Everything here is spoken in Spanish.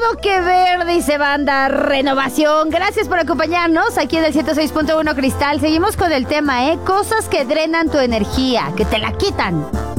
Todo que ver, dice banda Renovación. Gracias por acompañarnos aquí en el 106.1 Cristal. Seguimos con el tema, cosas que drenan tu energía, que te la quitan.